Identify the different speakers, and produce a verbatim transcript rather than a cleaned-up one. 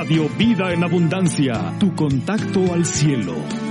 Speaker 1: Radio Vida en Abundancia, tu contacto al cielo.